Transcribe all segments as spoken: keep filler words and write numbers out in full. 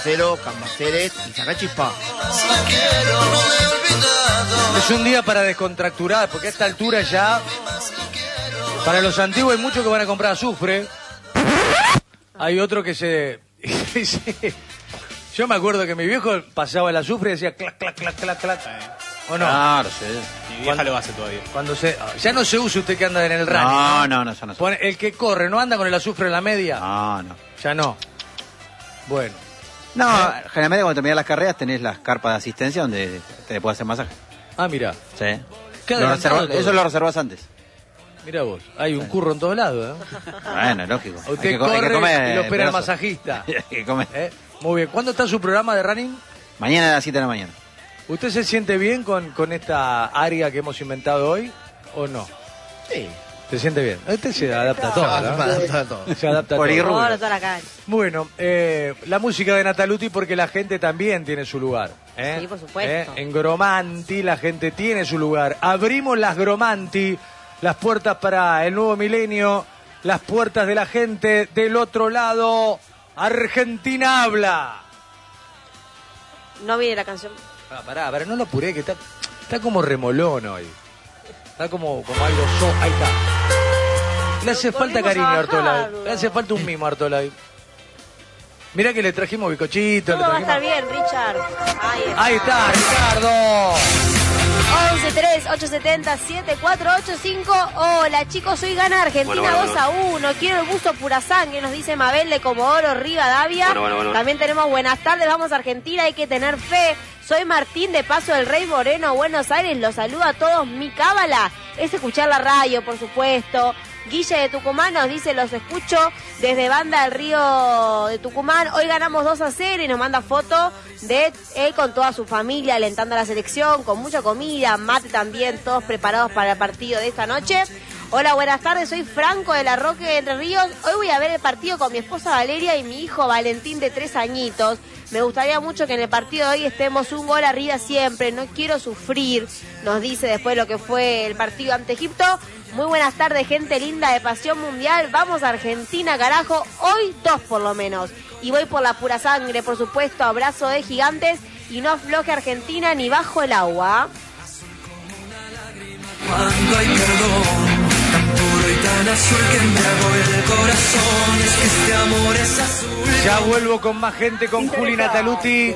Cero, Cambaceres y Sacachispa. Es un día para descontracturar, porque a esta altura ya, para los antiguos hay muchos que van a comprar azufre. Hay otro que se... Yo me acuerdo que mi viejo pasaba el azufre y decía clac, clac, clac, clac, clac. ¿O no? Claro, sí. Mi vieja lo hace todavía. Cuando se... Ya no se usa usted que anda en el running. No, no, no, ya no se Pone- El que corre, ¿no anda con el azufre en la media? No, no. Ya no. Bueno. No, generalmente cuando terminas las carreras tenés las carpas de asistencia donde te puedes hacer masaje. Ah, mira. Sí. Qué Lo adelantado reserva- todo. eso lo reservas antes. Mira vos, hay un curro en todos lados, ¿eh? Bueno, lógico. Hay Usted que co- hay corre que comer, y lo espera el pedazo. masajista. Hay que comer. ¿Eh? Muy bien. ¿Cuándo está su programa de running? Mañana a las siete de la mañana. ¿Usted se siente bien con, con esta área que hemos inventado hoy o no? Sí. ¿Se siente bien? Usted se adapta a todo, Se ¿no? adapta a todo. Se adapta a todo. Polirrubro. Ahora toda la calle. Bueno, eh, la música de Nataluti porque la gente también tiene su lugar. ¿eh? Sí, por supuesto. ¿Eh? En Gromanti la gente tiene su lugar. Abrimos las Gromanti, las puertas para el nuevo milenio, las puertas de la gente del otro lado. Argentina habla. No viene la canción. Ah, pará, pará, no lo apuré, que está, está como remolón hoy. Está como, como algo so... Ahí está. Le hace Lo falta volvimos cariño a a Artola. bajarlo. Le hace falta un mimo a Artola. Mirá que le trajimos bicochito. Todo le va a trajimos... estar bien, Richard. Ahí está. Ahí está, Ricardo. once tres ocho siete cero siete cuatro ocho cinco. Hola chicos, hoy gana Argentina Bueno, bueno, dos a uno. Quiero el busto pura sangre, nos dice Mabel de Comodoro Rivadavia. Bueno, bueno, bueno. También tenemos buenas tardes, vamos a Argentina, hay que tener fe. Soy Martín de Paso del Rey Moreno, Buenos Aires, los saludo a todos. Mi cábala es escuchar la radio, por supuesto. Guille de Tucumán nos dice, los escucho desde Banda del Río de Tucumán. Hoy ganamos dos a cero y nos manda foto de él con toda su familia alentando a la selección, con mucha comida, mate también, todos preparados para el partido de esta noche. Hola, buenas tardes, soy Franco de la Roque de Entre Ríos. Hoy voy a ver el partido con mi esposa Valeria y mi hijo Valentín de tres añitos. Me gustaría mucho que en el partido de hoy estemos un gol arriba siempre. No quiero sufrir, nos dice después lo que fue el partido ante Egipto. Muy buenas tardes, gente linda de Pasión Mundial. Vamos a Argentina, carajo. Hoy dos por lo menos. Y voy por la pura sangre, por supuesto. Abrazo de gigantes y no afloje Argentina ni bajo el agua. Cuando hay perdón, tan puro y tan azul que me hago el corazón. Es que este amor es azul. Ya vuelvo con más gente, con Juli Nataluti.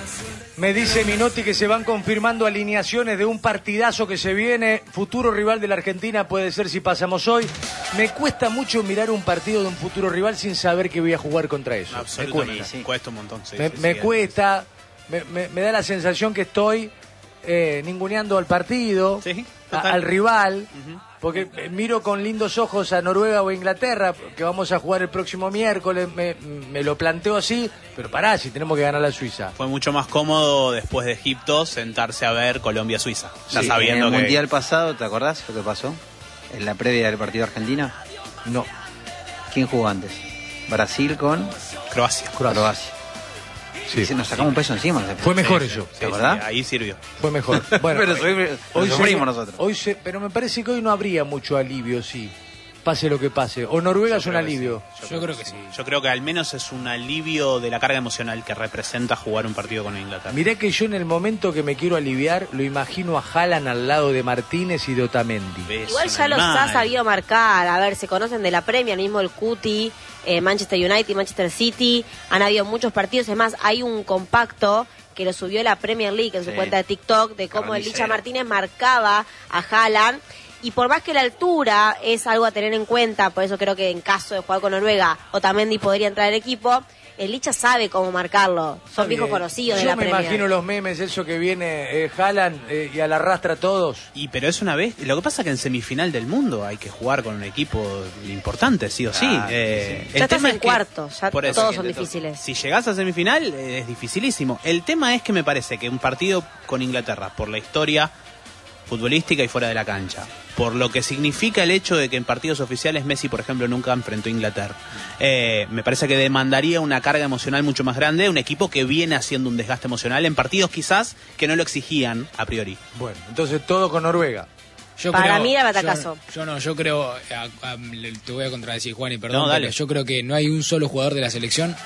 Me dice Minotti que se van confirmando alineaciones de un partidazo que se viene. Futuro rival de la Argentina puede ser si pasamos hoy. Me cuesta mucho mirar un partido de un futuro rival sin saber que voy a jugar contra eso. Me Absolutamente. cuesta. Sí. Cuesta un montón. Sí, Me, sí, me sí. cuesta, me, me- me da la sensación que estoy eh, ninguneando al partido, Sí, a- total. al rival, porque eh, miro con lindos ojos a Noruega o a Inglaterra, que vamos a jugar el próximo miércoles, me, me lo planteo así, pero pará, si tenemos que ganar a Suiza. Fue mucho más cómodo después de Egipto sentarse a ver Colombia-Suiza. Ya Sí, sabiendo en el que... mundial pasado, ¿te acordás lo que pasó? En la previa del partido de Argentina. No, ¿Quién jugó antes? Brasil con Croacia. Croacia. sí, Y se nos sacamos un peso encima. fue mejor Sí, eso. sí, ¿te sí, acordás? ahí sirvió. Fue mejor. Bueno, Pero soy- lo se- sufrimos nosotros. Hoy se, pero me parece que hoy no habría mucho alivio, sí. Pase lo que pase. O Noruega es un creo que alivio. Yo creo que sí. Yo creo que al menos es un alivio de la carga emocional que representa jugar un partido con Inglaterra. Mirá que yo en el momento que me quiero aliviar, lo imagino a Haaland al lado de Martínez y de Otamendi. Es Igual un ya los animal. ha sabido marcar. A ver, se conocen de la Premier, mismo el Cuti, eh, Manchester United, Manchester City. Han habido muchos partidos. Es más, hay un compacto que lo subió la Premier League en su Sí. cuenta de TikTok de cómo el Carnicero. Licha Martínez marcaba a Haaland. Y por más que la altura es algo a tener en cuenta, por eso creo que en caso de jugar con Noruega, Otamendi podría entrar al equipo, el Licha sabe cómo marcarlo. Son viejos Bien. conocidos de Yo la me Premier. imagino los memes, eso que viene eh, Haaland eh, y a la arrastra a todos. Y pero es una vez. Lo que pasa es que en semifinal del mundo hay que jugar con un equipo importante, sí o sí. Ah, Eh, Ya estás tema en es que- cuartos, ya por eso, todos que son te toca. difíciles. Si llegás a semifinal eh, es dificilísimo. El tema es que me parece que un partido con Inglaterra, por la historia futbolística y fuera de la cancha, por lo que significa el hecho de que en partidos oficiales Messi, por ejemplo, nunca enfrentó a Inglaterra, eh, me parece que demandaría una carga emocional mucho más grande de un equipo que viene haciendo un desgaste emocional en partidos quizás que no lo exigían a priori. Bueno, entonces todo con Noruega. Yo Para creo- mí era yo- batacazo. Yo, no, yo creo, a- a- le- te voy a contradecir Juan y perdón, No, dale. pero yo creo que no hay un solo jugador de la selección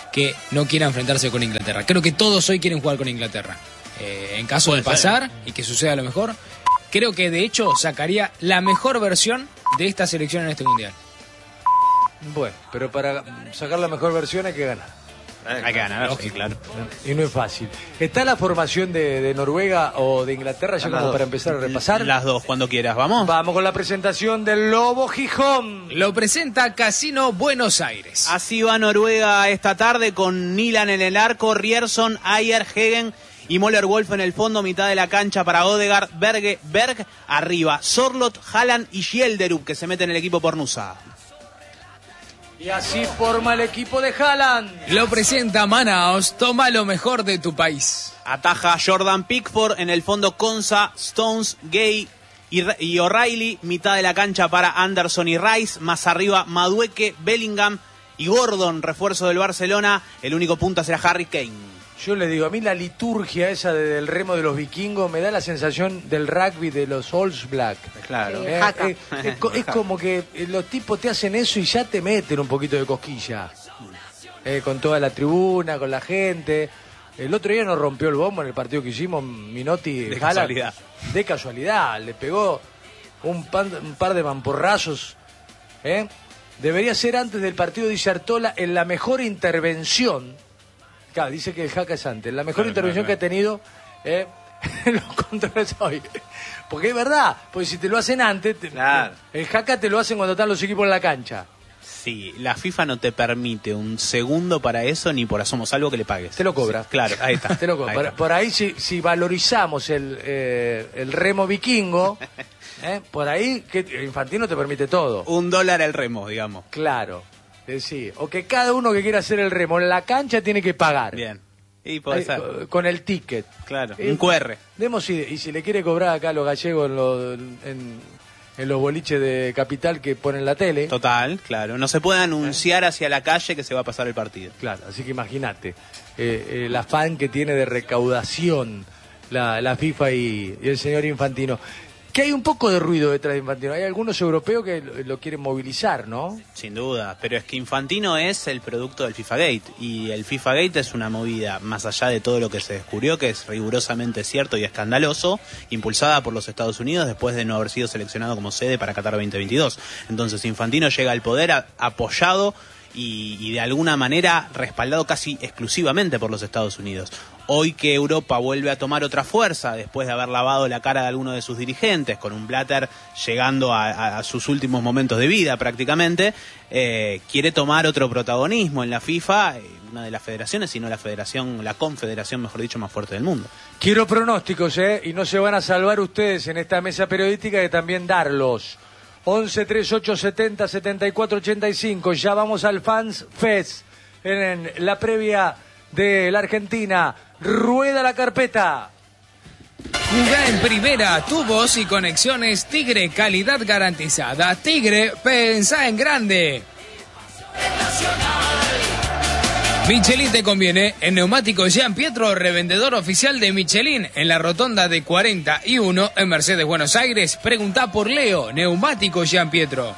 que no quiera enfrentarse con Inglaterra. Creo que todos hoy quieren jugar con Inglaterra. Eh, en caso de pasar y que suceda lo mejor, creo que de hecho sacaría la mejor versión de esta selección en este mundial. Bueno, pero para sacar la mejor versión hay que ganar. Hay que ganar, sí, claro. Y no es fácil. ¿Está la formación de, de Noruega o de Inglaterra ya como para empezar a repasar? Las dos, cuando quieras, ¿vamos? Vamos con la presentación del Lobo Gijón. Lo presenta Casino Buenos Aires. Así va Noruega esta tarde con Nilan en el arco, Rierson, Ayer, Hegen y Möller Wolf en el fondo, mitad de la cancha para Odegaard, Berge, Berg, arriba, Sorloth, Haaland y Schjelderup, que se mete en el equipo por Nusa. Y así forma el equipo de Haaland. Lo presenta Manaos, toma lo mejor de tu país. Ataja Jordan Pickford, en el fondo Konsa, Stones, Gay y, y O'Reilly, mitad de la cancha para Anderson y Rice, más arriba Madueke, Bellingham y Gordon, refuerzo del Barcelona, el único punta será Harry Kane. Yo le digo, a mí la liturgia esa de, del remo de los vikingos me da la sensación del rugby de los All Black. Claro. Eh, eh, es, co- es como que los tipos te hacen eso y ya te meten un poquito de cosquilla. Eh, con toda la tribuna, con la gente. El otro día nos rompió el bombo en el partido que hicimos, Minotti. De Haaland, casualidad. De casualidad. Le pegó un, pan, un par de mamporrazos. ¿eh? Debería ser antes del partido, dice Artola, en la mejor intervención. Claro, dice que el Jaca es antes. La mejor Claro, intervención claro, que ha tenido eh, los controles hoy. Porque es verdad, porque si te lo hacen antes, te- Claro. el Jaca te lo hacen cuando están los equipos en la cancha. Sí, la FIFA no te permite un segundo para eso ni por asomo, salvo que le pagues. Te lo cobra. Sí, claro, ahí está. Te lo cobra. Ahí Por, está. por ahí, si, si valorizamos el, eh, el remo vikingo, eh, por ahí que Infantino te permite todo. Un dólar el remo, digamos. Claro. Es decir, o que cada uno que quiera hacer el remo en la cancha tiene que pagar. Bien. Y puede Eh, ser. co- con el ticket. Claro, Eh, un cu erre. Demos ide- y si le quiere cobrar acá a los gallegos en los, en, en los boliches de Capital que ponen la tele. Total, claro. No se puede anunciar hacia la calle que se va a pasar el partido. Claro, así que imagínate eh, eh, el afán que tiene de recaudación la, la FIFA y, y el señor Infantino. Que hay un poco de ruido detrás de Infantino. Hay algunos europeos que lo, lo quieren movilizar, ¿no? Sin duda, pero es que Infantino es el producto del FIFA Gate y el FIFA Gate es una movida, más allá de todo lo que se descubrió, que es rigurosamente cierto y escandaloso, impulsada por los Estados Unidos después de no haber sido seleccionado como sede para Qatar veinte veintidós. Entonces Infantino llega al poder a- apoyado y, y de alguna manera respaldado casi exclusivamente por los Estados Unidos. Hoy que Europa vuelve a tomar otra fuerza después de haber lavado la cara de alguno de sus dirigentes, con un Blatter llegando a, a- a sus últimos momentos de vida prácticamente, eh, quiere tomar otro protagonismo en la FIFA, eh, una de las federaciones, sino la federación, la confederación, mejor dicho, más fuerte del mundo. Quiero pronósticos, ¿eh? Y no se van a salvar ustedes en esta mesa periodística de también darlos. once treinta y ocho setenta setenta y cuatro ochenta y cinco. Ya vamos al Fans Fest en, en la previa de la Argentina. Rueda la carpeta. Jugá en primera, tu voz y conexiones Tigre, calidad garantizada. Tigre, pensá en grande. Michelin te conviene. En Neumáticos Jean Pietro, revendedor oficial de Michelin, en la rotonda de cuarenta y uno en Mercedes, Buenos Aires. Preguntá por Leo, Neumáticos Jean Pietro.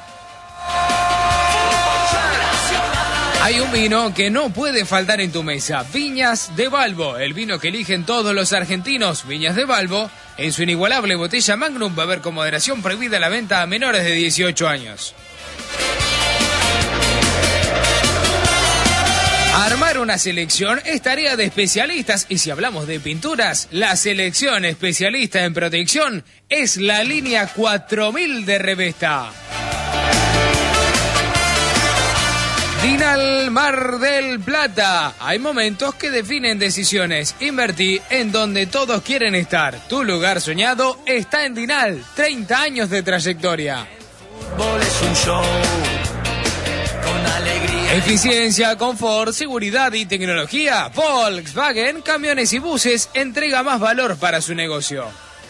Hay un vino que no puede faltar en tu mesa. Viñas de Balbo, el vino que eligen todos los argentinos. Viñas de Balbo, en su inigualable botella Magnum, beber con moderación, prohibida la venta a menores de dieciocho años. Armar una selección es tarea de especialistas y si hablamos de pinturas, la selección especialista en protección es la línea cuatro mil de Revesta. Dinal Mar del Plata. Hay momentos que definen decisiones. Invertí en donde todos quieren estar. Tu lugar soñado está en Dinal. treinta años de trayectoria. Fútbol es un show con alegría. Eficiencia, confort, seguridad y tecnología. Volkswagen, camiones y buses, entrega más valor para su negocio.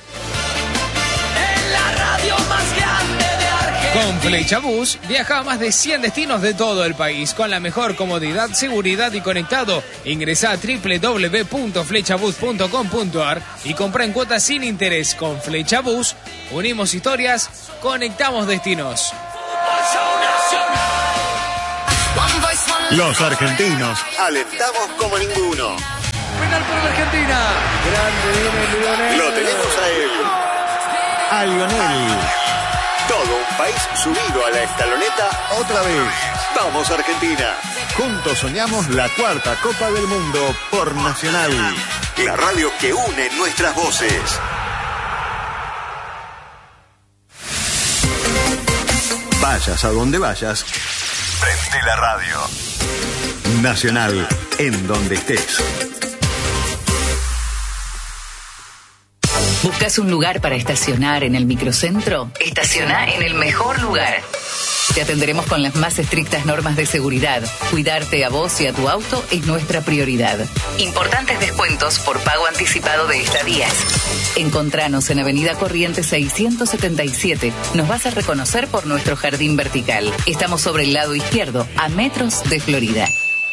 En la radio más grande de Argentina. Con Flecha Bus, viaja a más de cien destinos de todo el país con la mejor comodidad, seguridad y conectado. Ingresá a doble u doble u doble u punto flechabus punto com punto ar y compra en cuotas sin interés. Con Flecha Bus, unimos historias, conectamos destinos. Fútbol show nacional. One voice, one Los argentinos alentamos como ninguno. Penal para la Argentina. Grande viene Lionel. Lo tenemos a él. A Lionel. Todo un país subido a la escaloneta otra vez. Vamos Argentina. Juntos soñamos la cuarta Copa del Mundo por Nacional. La radio que une nuestras voces. Vayas a donde vayas, prende la radio. Nacional, en donde estés. ¿Buscas un lugar para estacionar en el microcentro? Estaciona en el mejor lugar. Te atenderemos con las más estrictas normas de seguridad. Cuidarte a vos y a tu auto es nuestra prioridad. Importantes descuentos por pago anticipado de estadías. Encontranos en Avenida Corrientes seiscientos setenta y siete. Nos vas a reconocer por nuestro jardín vertical. Estamos sobre el lado izquierdo, a metros de Florida.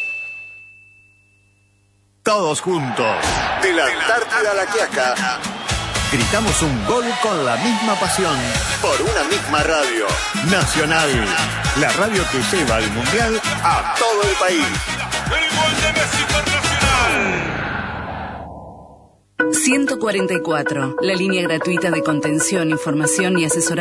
Todos juntos, de la Antártida a la Quiaca, gritamos un gol con la misma pasión, por una misma radio. Nacional, la radio que lleva el Mundial a todo el país. El gol de Messi internacional. ciento cuarenta y cuatro, la línea gratuita de contención, información y asesoramiento.